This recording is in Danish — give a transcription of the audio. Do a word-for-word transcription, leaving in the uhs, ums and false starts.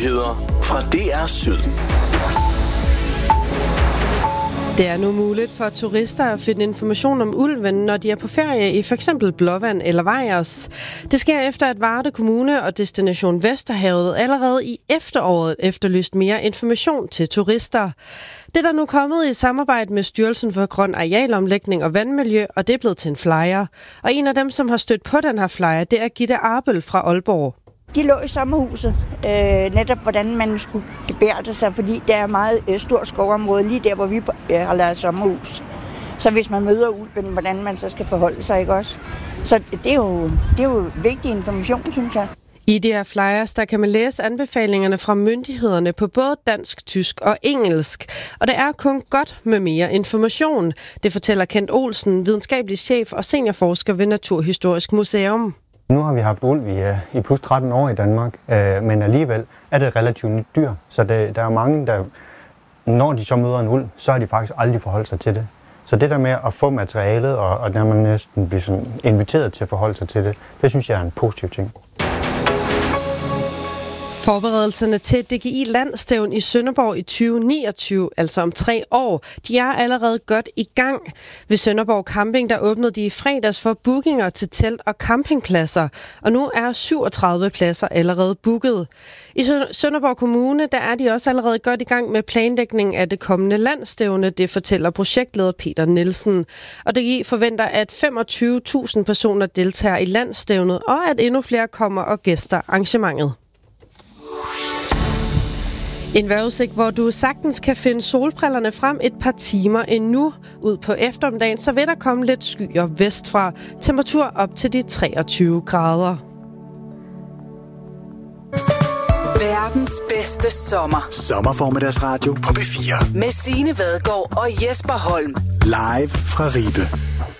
Nyheder fra D R Syd. Det er nu muligt for turister at finde information om ulven, når de er på ferie i f.eks. Blåvand eller Vejers. Det sker efter, at Varde Kommune og Destination Vesterhavet allerede i efteråret efterlyst mere information til turister. Det er der nu kommet i samarbejde med Styrelsen for Grøn Arealomlægning og Vandmiljø, og det er blevet til en flyer. Og en af dem, som har stødt på den her flyer, det er Gitte Arbel fra Aalborg. De lå i sommerhuset, øh, netop hvordan man skulle gebærde sig, fordi der er meget øh, stort skovområde lige der, hvor vi øh, har lavet sommerhus. Så hvis man møder ulven, hvordan man så skal forholde sig, ikke også? Så det er jo, det er jo vigtig information, synes jeg. I de her flyers, der kan man læse anbefalingerne fra myndighederne på både dansk, tysk og engelsk. Og det er kun godt med mere information. Det fortæller Kent Olsen, videnskabelig chef og seniorforsker ved Naturhistorisk Museum. Nu har vi haft ulv i, i plus tretten år i Danmark, øh, men alligevel er det relativt nyt dyr. Så det, der er mange, der, når de så møder en ulv, så har de faktisk aldrig forholdt sig til det. Så det der med at få materialet, og, og når man næsten bliver sådan inviteret til at forholde sig til det, det synes jeg er en positiv ting. Forberedelserne til D G I Landstævn i Sønderborg i tyve niogtyve, altså om tre år, de er allerede godt i gang. Ved Sønderborg Camping, der åbnede de i fredags for bookinger til telt- og campingpladser, og nu er syvogtredive pladser allerede booket. I Sønderborg Kommune, der er de også allerede godt i gang med planlægning af det kommende landstævne, det fortæller projektleder Peter Nielsen. Og D G I forventer, at femogtyve tusind personer deltager i landstævnet, og at endnu flere kommer og gæster arrangementet. En vejrudsigt, hvor du sagtens kan finde solbrillerne frem et par timer endnu. Ud på eftermiddagen, så vil der komme lidt skyer vestfra. Temperatur op til de treogtyve grader. Verdens bedste sommer. Sommerformiddagsradio på B fire. Med Signe Vadgaard og Jesper Holm. Live fra Ribe.